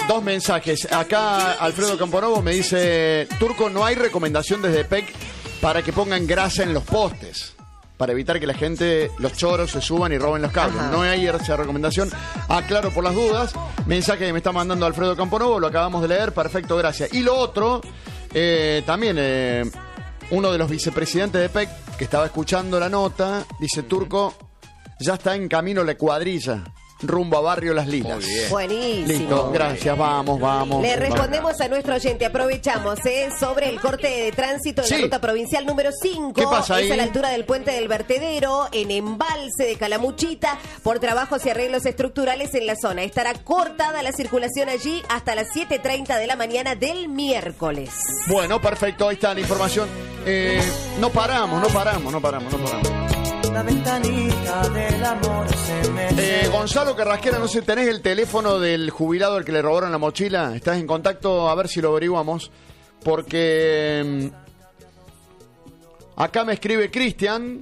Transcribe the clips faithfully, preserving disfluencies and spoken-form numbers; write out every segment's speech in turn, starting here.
dos mensajes. Acá Alfredo Camponovo me dice: Turco, no hay recomendación desde P E C para que pongan grasa en los postes, para evitar que la gente, los choros, se suban y roben los cables. Ajá. No hay esa recomendación. Aclaro por las dudas. Mensaje que me está mandando Alfredo Camponovo, lo acabamos de leer. Perfecto, gracias. Y lo otro, eh, también eh, uno de los vicepresidentes de P E C que estaba escuchando la nota, dice: Turco, ya está en camino la cuadrilla rumbo a Barrio Las Lilas. Muy bien. Buenísimo. Listo, gracias, vamos, vamos. Le respondemos vamos. a nuestro oyente, aprovechamos, ¿eh? sobre el corte de tránsito en sí. la ruta provincial número cinco. ¿Qué pasa ahí? Es a la altura del puente del Vertedero, en Embalse de Calamuchita, por trabajos y arreglos estructurales en la zona. Estará cortada la circulación allí hasta las siete treinta de la mañana del miércoles. Bueno, perfecto, ahí está la información. Eh, no paramos, no paramos, no paramos, no paramos. La ventanita del amor se me... Eh, Gonzalo Carrasquera, no sé, ¿tenés el teléfono del jubilado al que le robaron la mochila? ¿Estás en contacto? A ver si lo averiguamos. Porque eh, acá me escribe Cristian,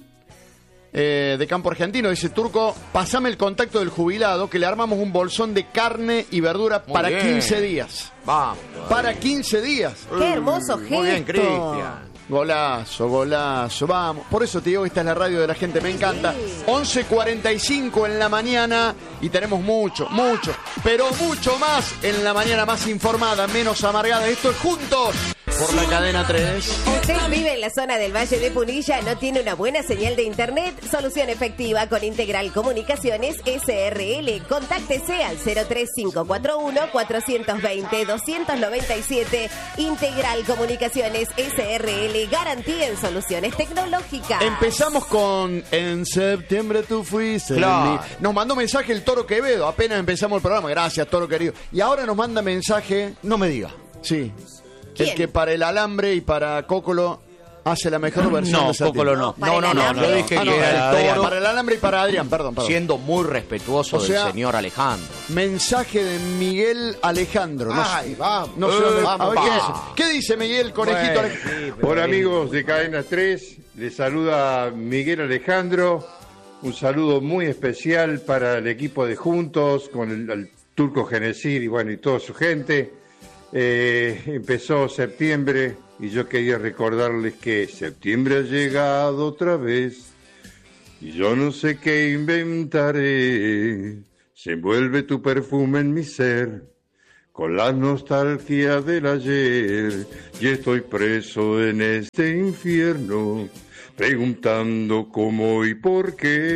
eh, de Campo Argentino. Dice: Turco, pasame el contacto del jubilado, que le armamos un bolsón de carne y verdura Muy para bien. quince días. Vamos. Para quince días. ¡Qué hermoso gesto! Muy bien, Cristian. Golazo, golazo, vamos. Por eso te digo, esta es la radio de la gente, me encanta. once cuarenta y cinco en la mañana y tenemos mucho, mucho, pero mucho más en la mañana, más informada, menos amargada. Esto es Juntos por la Cadena tres. Usted vive en la zona del Valle de Punilla, no tiene una buena señal de internet. Solución efectiva con Integral Comunicaciones S R L. Contáctese al cero tres cinco cuatro uno cuatro dos cero dos nueve siete. Integral Comunicaciones S R L. Garantía en soluciones tecnológicas. Empezamos con En septiembre tú fuiste. Claro. Nos mandó mensaje el Toro Quevedo apenas empezamos el programa. Gracias, Toro querido. Y ahora nos manda mensaje. No me diga. Sí. ¿Quién? El que para el alambre y para Cócolo hace la mejor versión No, de septiembre. Cócolo no. Para No, el no, no. alambre. Yo dije Ah, no, que el era Toro, Adrián, para el alambre y para Adrián, perdón, perdón. siendo muy respetuoso O sea, del señor Alejandro. Mensaje de Miguel Alejandro. No, Ay, vamos. no sé dónde- Vamos, a ver, ¿qué vamos. dice? ¿Qué dice Miguel, conejito? Bueno, Alejandro? Hola amigos de Cadena tres, les saluda Miguel Alejandro. Un saludo muy especial para el equipo de Juntos, con el, el Turco Genesir y bueno, y toda su gente. Eh, empezó septiembre y yo quería recordarles que septiembre ha llegado otra vez y yo no sé qué inventaré. Se envuelve tu perfume en mi ser con la nostalgia del ayer y estoy preso en este infierno preguntando cómo y por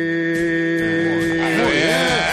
qué. Muy bien.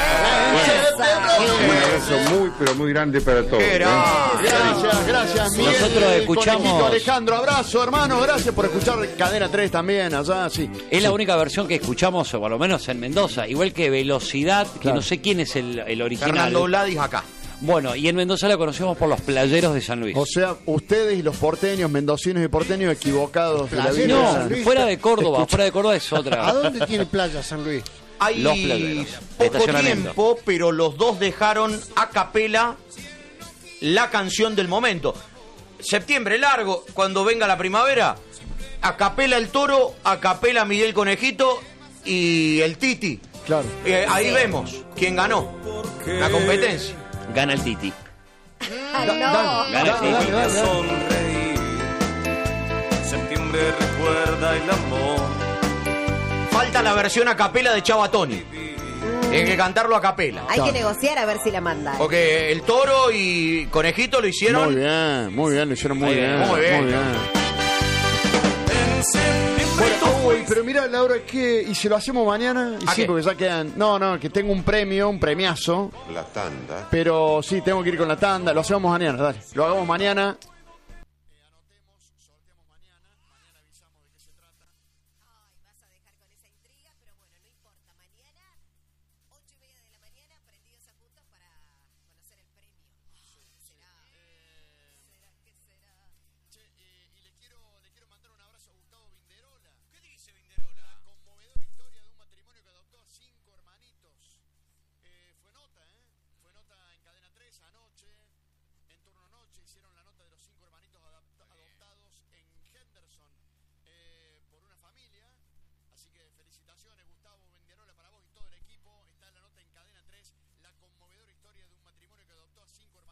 Un abrazo muy pero muy grande para todos. ¿eh? Gracias, gracias, Miguel. Nosotros escuchamos- Conejito Alejandro, abrazo, hermano. Gracias por escuchar Cadena tres también allá, sí. Es la única versión que escuchamos, o por lo menos en Mendoza. Igual que Velocidad, que Claro. no sé quién es el, el original. Fernando Vladis acá. Bueno, y en Mendoza la conocemos por los playeros de San Luis. O sea, ustedes y los porteños, mendocinos y porteños equivocados de la vida. no, San Luis. fuera de Córdoba, fuera de Córdoba es ¿A otra. dónde tiene playa San Luis? Hay Los playeros. poco Estacionamiento. tiempo, pero los dos dejaron a capela la canción del momento. Septiembre largo, cuando venga la primavera, a capela el Toro, a capela Miguel Conejito y el Titi. Claro. Eh, ahí vemos quién ganó la competencia. Gana el Titi. Ay, no. Gana el Dale, Titi. dale, dale. Sonreír. Septiembre recuerda el amor. Falta la versión a capela de Chava Toni. Hay que cantarlo a capela. Hay que negociar a ver si la mandan. Porque el Toro y Conejito lo hicieron. Muy bien, muy bien, lo hicieron muy Muy bien. bien, muy bien. Muy bien. En septiembre tú Bueno, uy, fuiste. pero mira, Laura, ¿qué? ¿Y si lo hacemos mañana? Y ¿A sí, qué? porque ya quedan. No, no, que tengo un premio, un premiazo. La tanda. Pero sí, tengo que ir con la tanda. Lo hacemos mañana, dale. Lo hagamos mañana. Cinco hermanos.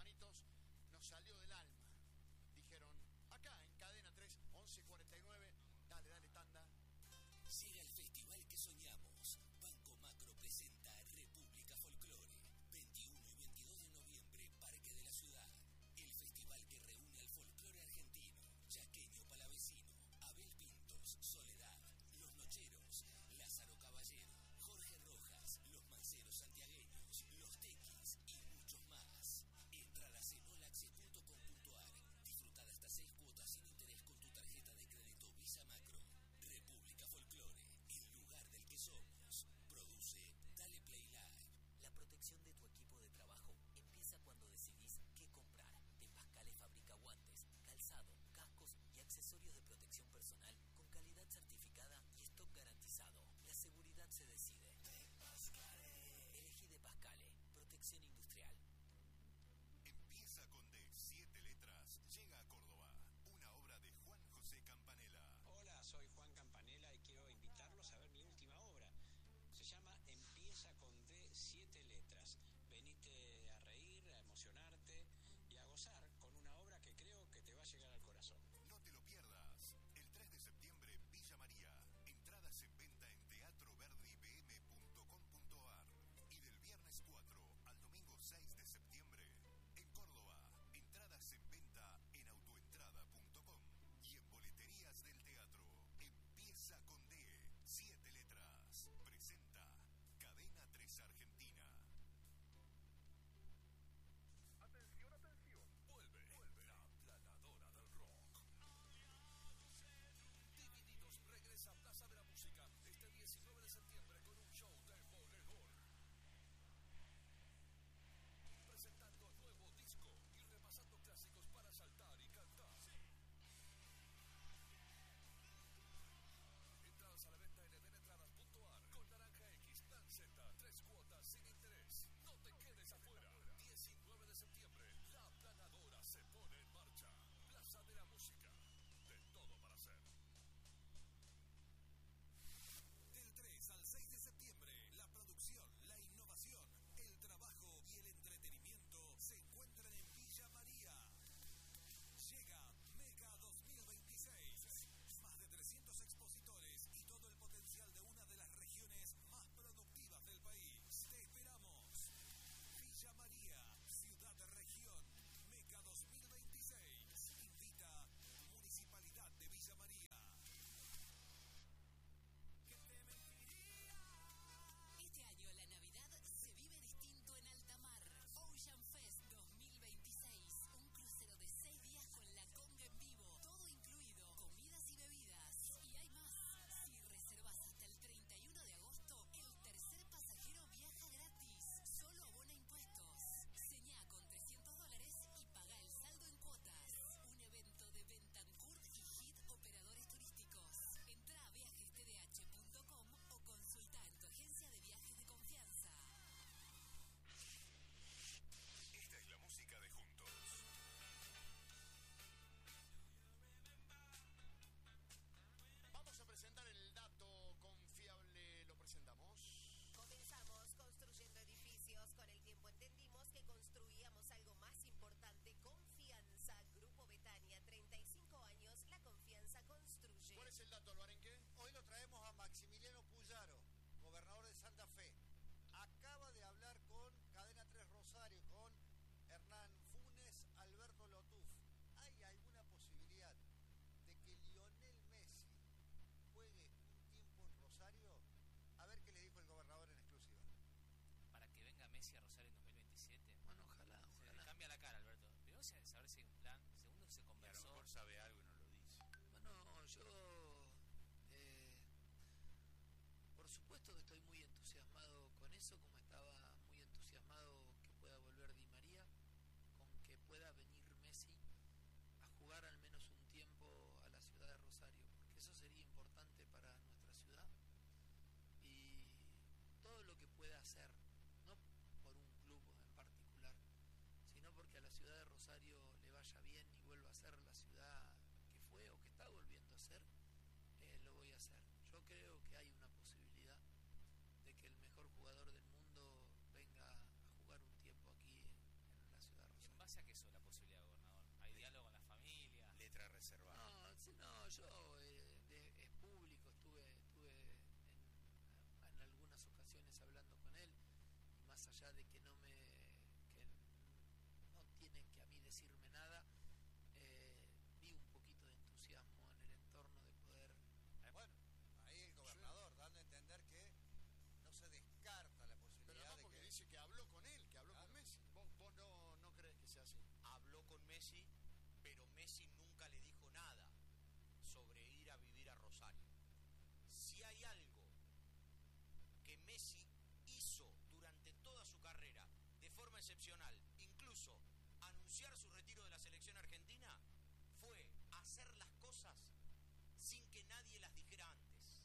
vaya bien y vuelva a ser la ciudad que fue o que está volviendo a ser, eh, lo voy a hacer. Yo creo que hay una posibilidad de que el mejor jugador del mundo venga a jugar un tiempo aquí en, en la ciudad de Rosario. ¿En base a qué es la posibilidad, gobernador? ¿Hay diálogo con la familia? Letra reservada. No, sí, no yo eh, de, es público, estuve, estuve en, en algunas ocasiones hablando con él, y más allá de que no me que no tienen que a mí decirme nada, eh, vi un poquito de entusiasmo en el entorno de poder. Eh, bueno, ahí el gobernador sí, dando a entender que no se descarta la posibilidad. Pero además de porque que... dice que habló con él, que habló claro. con Messi. Vos, vos no, no crees que sea así. Habló con Messi, pero Messi nunca le dijo nada sobre ir a vivir a Rosario. Si hay algo que Messi hizo durante toda su carrera de forma excepcional, incluso anunciar su retiro de la selección argentina, fue hacer las cosas sin que nadie las dijera antes.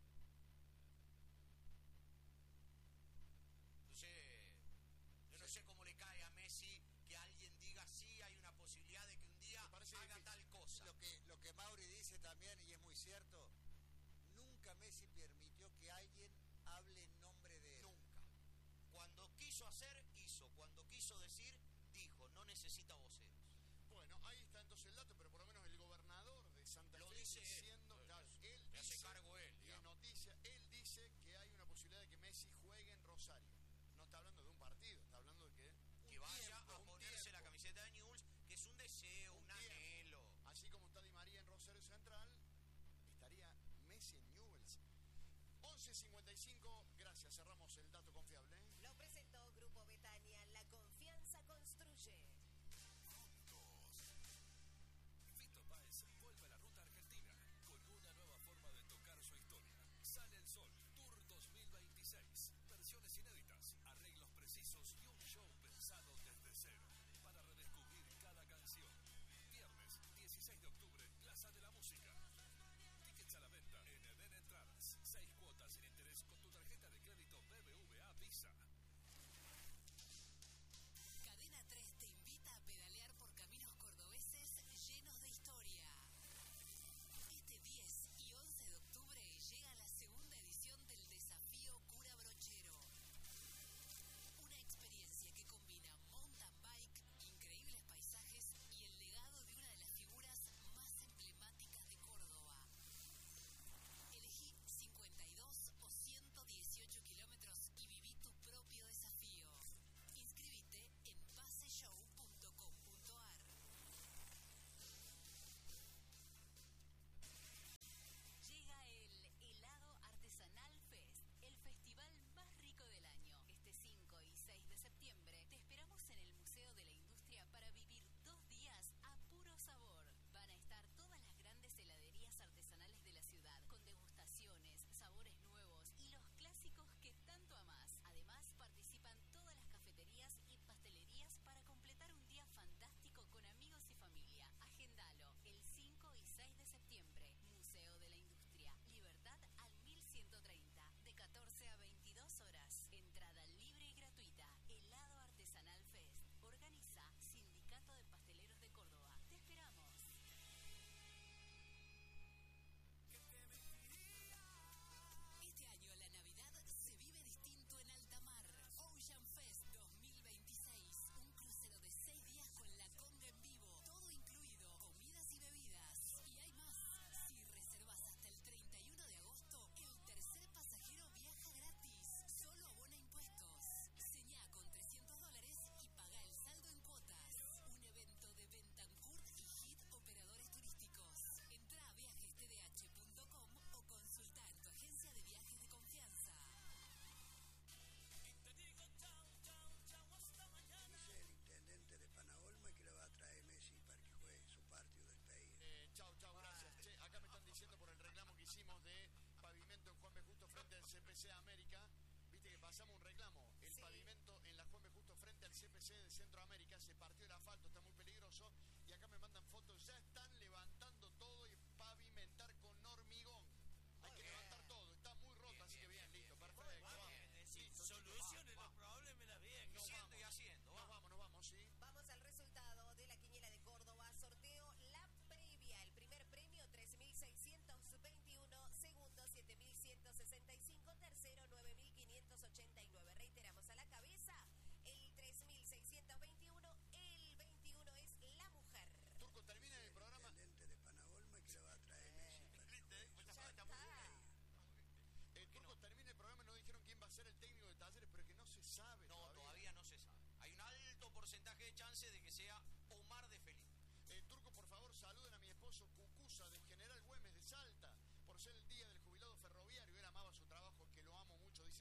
Entonces, yo no sé cómo le cae a Messi que alguien diga sí, hay una posibilidad de que un día haga difícil. Tal cosa. Lo que, lo que Mauri dice también, y es muy cierto, nunca Messi permitió que alguien hable en nombre de él. Nunca. Cuando quiso hacer, hizo. Cuando quiso decir, dijo. No necesita voceros. Bueno, ahí está entonces el dato, pero por lo menos el gobernador de Santa lo Fe dice diciendo, él, claro, él le dice, hace cargo él, y es noticia, él dice que hay una posibilidad de que Messi juegue en Rosario. No está hablando de un partido, está hablando de que que vaya tiempo, a ponerse tiempo. La camiseta de Newell's, que es un deseo, un, un anhelo. Así como está Di María en Rosario Central, estaría Messi en Newell's. once cincuenta y cinco, gracias, cerramos el dato confiable. Lo presentó Grupo Betania, la confianza con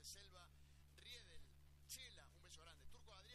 Selva, Riedel, Chela, un beso grande. Turco Adrián.